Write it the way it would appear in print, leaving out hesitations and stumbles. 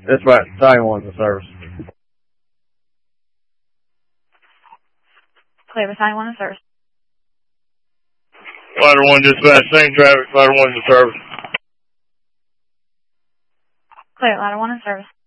That's right. Battalion 1's in service. Clear, Battalion 1 in service. Ladder 1 dispatch, same traffic, Ladder 1's in service. Clear, Ladder 1 in service.